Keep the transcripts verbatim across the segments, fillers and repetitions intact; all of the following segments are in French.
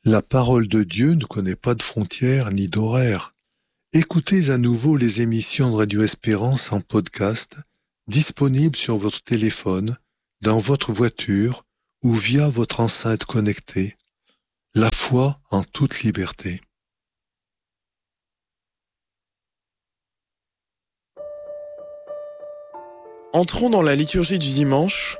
La parole de Dieu ne connaît pas de frontières ni d'horaires. Écoutez à nouveau les émissions de Radio Espérance en podcast, disponibles sur votre téléphone, dans votre voiture ou via votre enceinte connectée. La foi en toute liberté. Entrons dans la liturgie du dimanche,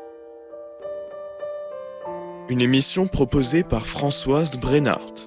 une émission proposée par Françoise Brennart.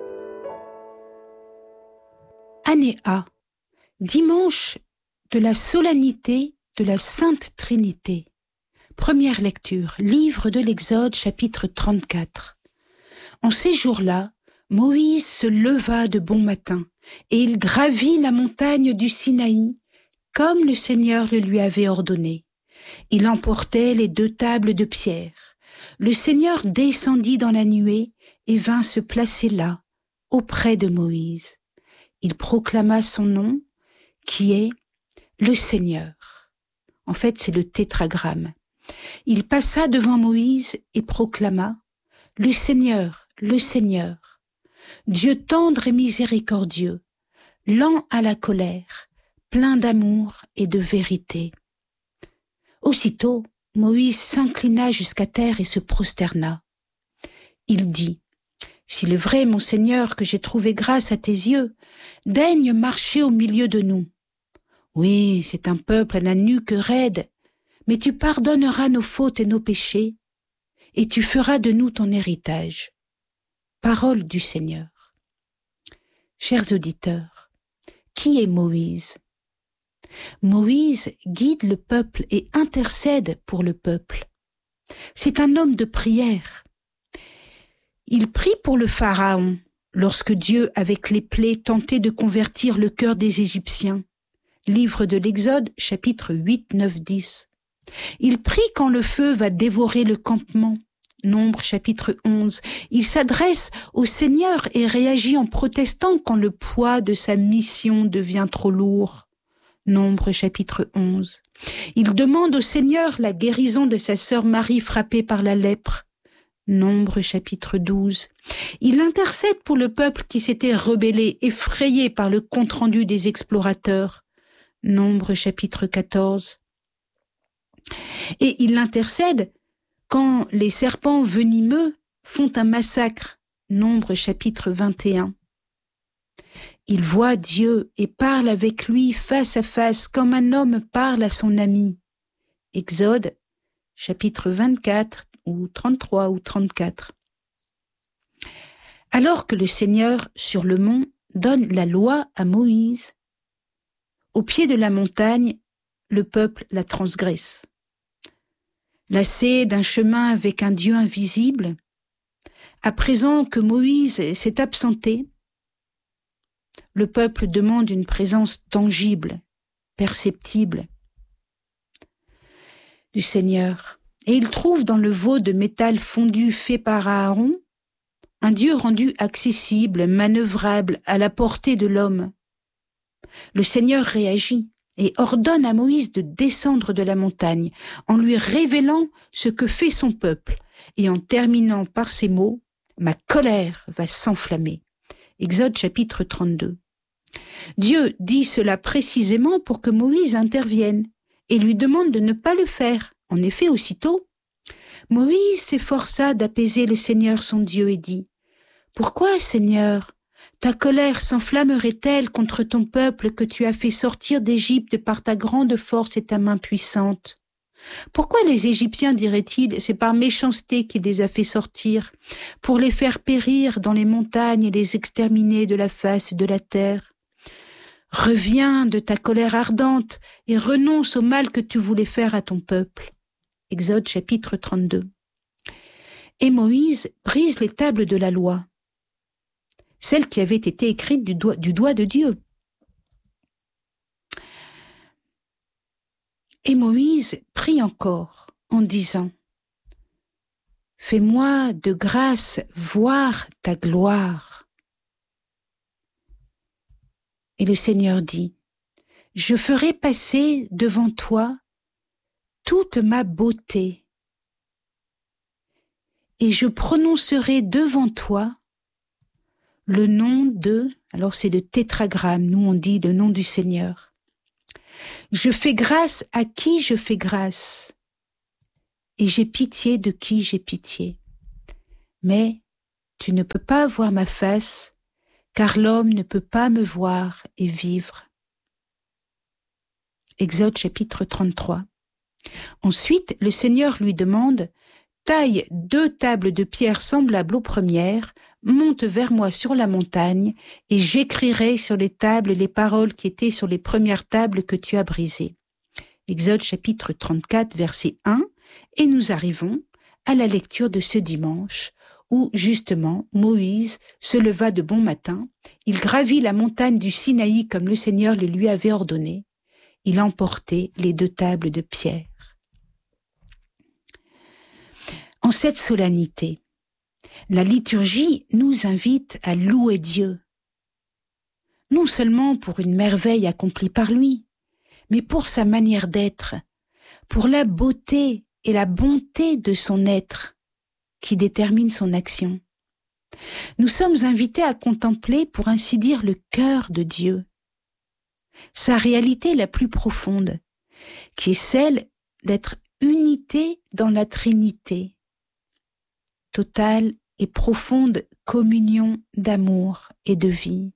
Année A, dimanche de la solennité de la Sainte Trinité. Première lecture, livre de l'Exode, chapitre trente-quatre. En ces jours-là, Moïse se leva de bon matin, et il gravit la montagne du Sinaï, comme le Seigneur le lui avait ordonné. Il emportait les deux tables de pierre. Le Seigneur descendit dans la nuée et vint se placer là, auprès de Moïse. Il proclama son nom, qui est le Seigneur. En fait, c'est le tétragramme. Il passa devant Moïse et proclama « Le Seigneur, le Seigneur, Dieu tendre et miséricordieux, lent à la colère, plein d'amour et de vérité. » Aussitôt, Moïse s'inclina jusqu'à terre et se prosterna. Il dit « S'il est vrai, mon Seigneur, que j'ai trouvé grâce à tes yeux, daigne marcher au milieu de nous. Oui, c'est un peuple à la nuque raide, mais tu pardonneras nos fautes et nos péchés, et tu feras de nous ton héritage. » Parole du Seigneur. Chers auditeurs, qui est Moïse ? Moïse guide le peuple et intercède pour le peuple. C'est un homme de prière. Il prie pour le Pharaon, lorsque Dieu, avec les plaies, tentait de convertir le cœur des Égyptiens. Livre de l'Exode, chapitre huit, neuf, dix. Il prie quand le feu va dévorer le campement. Nombre, chapitre onze. Il s'adresse au Seigneur et réagit en protestant quand le poids de sa mission devient trop lourd. Nombre, chapitre onze. Il demande au Seigneur la guérison de sa sœur Marie frappée par la lèpre. Nombre, chapitre douze. Il intercède pour le peuple qui s'était rebellé, effrayé par le compte-rendu des explorateurs. Nombre, chapitre quatorze. Et il intercède quand les serpents venimeux font un massacre. Nombre, chapitre vingt et un. Il voit Dieu et parle avec lui face à face comme un homme parle à son ami. Exode, chapitre vingt-quatre ou trente-trois ou trente-quatre. Alors que le Seigneur, sur le mont, donne la loi à Moïse, au pied de la montagne, le peuple la transgresse. Lassé d'un chemin avec un Dieu invisible, à présent que Moïse s'est absenté, le peuple demande une présence tangible, perceptible du Seigneur. Et il trouve dans le veau de métal fondu fait par Aaron un Dieu rendu accessible, manœuvrable, à la portée de l'homme. Le Seigneur réagit et ordonne à Moïse de descendre de la montagne en lui révélant ce que fait son peuple et en terminant par ces mots « Ma colère va s'enflammer ». Exode chapitre trente-deux. Dieu dit cela précisément pour que Moïse intervienne et lui demande de ne pas le faire. En effet, aussitôt, Moïse s'efforça d'apaiser le Seigneur son Dieu et dit « Pourquoi, Seigneur, ta colère s'enflammerait-elle contre ton peuple que tu as fait sortir d'Égypte par ta grande force et ta main puissante ? Pourquoi les Égyptiens, diraient-ils, c'est par méchanceté qu'il les a fait sortir, pour les faire périr dans les montagnes et les exterminer de la face de la terre ? Reviens de ta colère ardente et renonce au mal que tu voulais faire à ton peuple. » Exode chapitre trente-deux. Et Moïse brise les tables de la loi, celles qui avaient été écrites du doigt, du doigt de Dieu. Et Moïse prie encore en disant « Fais-moi de grâce voir ta gloire. » Et le Seigneur dit « Je ferai passer devant toi toute ma beauté, et je prononcerai devant toi le nom de, alors c'est le tétragramme, nous on dit le nom du Seigneur. Je fais grâce à qui je fais grâce, et j'ai pitié de qui j'ai pitié. Mais tu ne peux pas voir ma face, car l'homme ne peut pas me voir et vivre. Exode chapitre trente-trois. Ensuite, le Seigneur lui demande « Taille deux tables de pierre semblables aux premières, monte vers moi sur la montagne, et j'écrirai sur les tables les paroles qui étaient sur les premières tables que tu as brisées. » Exode chapitre trente-quatre, verset un, et nous arrivons à la lecture de ce dimanche, où justement Moïse se leva de bon matin, il gravit la montagne du Sinaï comme le Seigneur le lui avait ordonné, il emportait les deux tables de pierre. En cette solennité, la liturgie nous invite à louer Dieu, non seulement pour une merveille accomplie par lui, mais pour sa manière d'être, pour la beauté et la bonté de son être qui détermine son action. Nous sommes invités à contempler, pour ainsi dire, le cœur de Dieu, sa réalité la plus profonde, qui est celle d'être unité dans la Trinité, totale et profonde communion d'amour et de vie.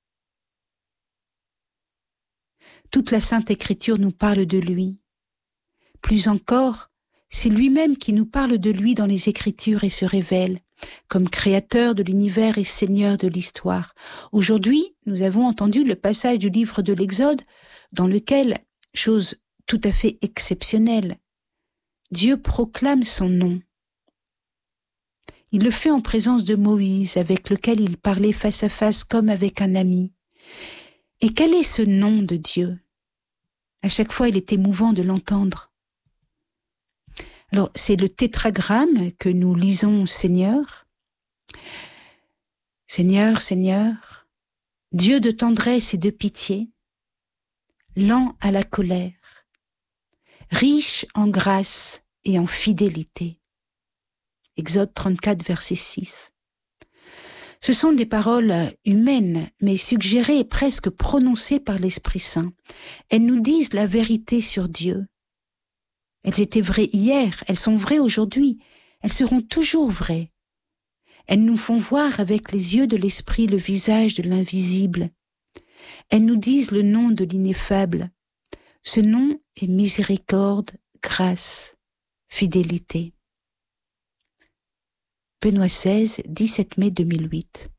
Toute la Sainte Écriture nous parle de lui. Plus encore, c'est lui-même qui nous parle de lui dans les Écritures et se révèle comme créateur de l'univers et seigneur de l'histoire. Aujourd'hui, nous avons entendu le passage du livre de l'Exode dans lequel, chose tout à fait exceptionnelle, Dieu proclame son nom. Il le fait en présence de Moïse, avec lequel il parlait face à face comme avec un ami. Et quel est ce nom de Dieu? À chaque fois, il est émouvant de l'entendre. Alors, c'est le tétragramme que nous lisons, Seigneur. Seigneur, Seigneur, Dieu de tendresse et de pitié, lent à la colère, riche en grâce et en fidélité. Exode trente-quatre, verset six. Ce sont des paroles humaines, mais suggérées et presque prononcées par l'Esprit Saint. Elles nous disent la vérité sur Dieu. Elles étaient vraies hier, elles sont vraies aujourd'hui, elles seront toujours vraies. Elles nous font voir avec les yeux de l'Esprit le visage de l'invisible. Elles nous disent le nom de l'ineffable. Ce nom est miséricorde, grâce, fidélité. Benoît seize, dix-sept mai deux mille huit.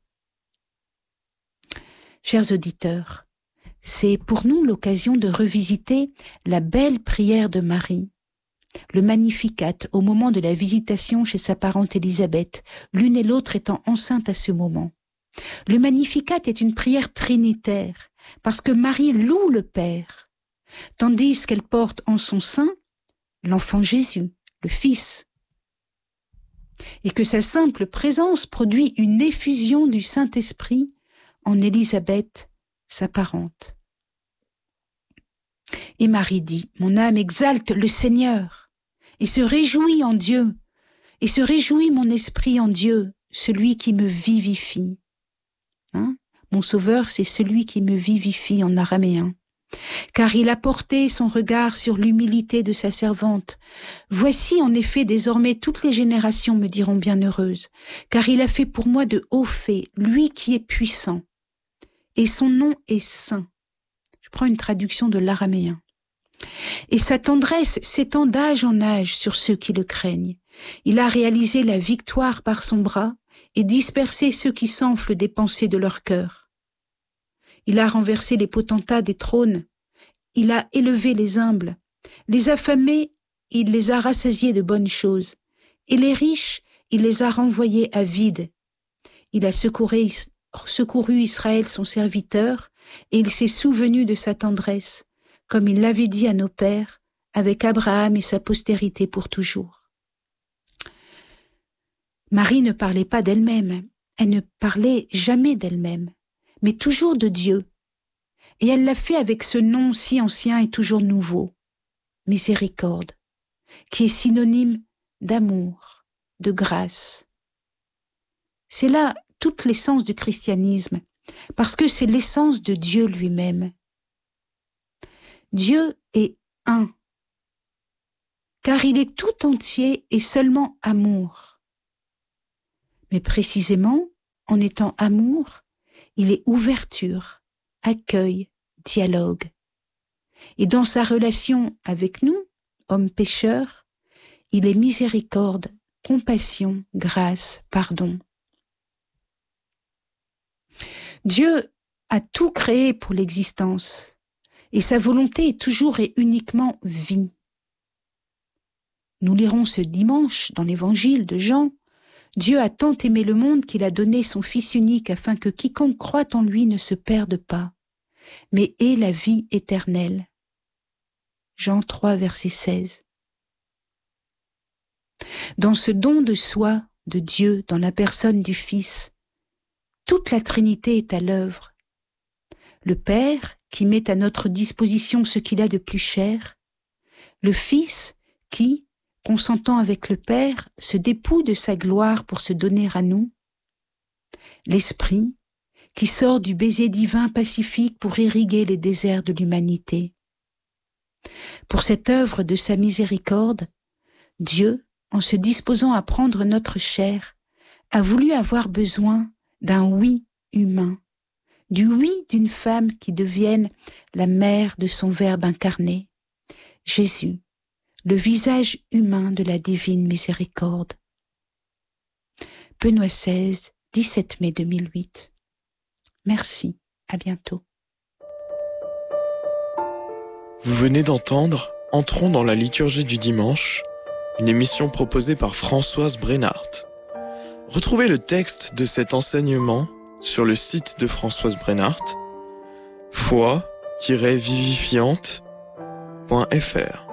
Chers auditeurs, c'est pour nous l'occasion de revisiter la belle prière de Marie, le Magnificat au moment de la visitation chez sa parente Élisabeth, l'une et l'autre étant enceintes à ce moment. Le Magnificat est une prière trinitaire, parce que Marie loue le Père, tandis qu'elle porte en son sein l'enfant Jésus, le Fils, et que sa simple présence produit une effusion du Saint-Esprit en Élisabeth, sa parente. Et Marie dit, « Mon âme exalte le Seigneur, et se réjouit en Dieu, et se réjouit mon esprit en Dieu, celui qui me vivifie. Hein » Mon Sauveur, c'est celui qui me vivifie en araméen. Car il a porté son regard sur l'humilité de sa servante. Voici en effet désormais toutes les générations me diront bienheureuse, car il a fait pour moi de hauts faits, lui qui est puissant, et son nom est saint. Je prends une traduction de l'araméen. Et sa tendresse s'étend d'âge en âge sur ceux qui le craignent. Il a réalisé la victoire par son bras et dispersé ceux qui s'enflent des pensées de leur cœur. Il a renversé les potentats des trônes, il a élevé les humbles, les affamés, il les a rassasiés de bonnes choses, et les riches, il les a renvoyés à vide. Il a secouru, secouru Israël son serviteur, et il s'est souvenu de sa tendresse, comme il l'avait dit à nos pères, avec Abraham et sa postérité pour toujours. Marie ne parlait pas d'elle-même, elle ne parlait jamais d'elle-même, mais toujours de Dieu. Et elle l'a fait avec ce nom si ancien et toujours nouveau, miséricorde, qui est synonyme d'amour, de grâce. C'est là toute l'essence du christianisme, parce que c'est l'essence de Dieu lui-même. Dieu est un, car il est tout entier et seulement amour. Mais précisément, en étant amour, il est ouverture, accueil, dialogue. Et dans sa relation avec nous, hommes pécheurs, il est miséricorde, compassion, grâce, pardon. Dieu a tout créé pour l'existence, et sa volonté est toujours et uniquement vie. Nous lirons ce dimanche dans l'évangile de Jean, Dieu a tant aimé le monde qu'il a donné son Fils unique afin que quiconque croit en lui ne se perde pas, mais ait la vie éternelle. Jean trois, verset seize. Dans ce don de soi de Dieu dans la personne du Fils, toute la Trinité est à l'œuvre. Le Père qui met à notre disposition ce qu'il a de plus cher, le Fils qui, consentant avec le Père, se dépouille de sa gloire pour se donner à nous, l'Esprit qui sort du baiser divin pacifique pour irriguer les déserts de l'humanité. Pour cette œuvre de sa miséricorde, Dieu, en se disposant à prendre notre chair, a voulu avoir besoin d'un oui humain, du oui d'une femme qui devienne la mère de son Verbe incarné, Jésus, le visage humain de la divine miséricorde. Benoît seize, dix-sept mai deux mille huit. Merci, à bientôt. Vous venez d'entendre Entrons dans la liturgie du dimanche, une émission proposée par Françoise Brenhardt. Retrouvez le texte de cet enseignement sur le site de Françoise Brenhardt, foi tiret vivifiante point f r.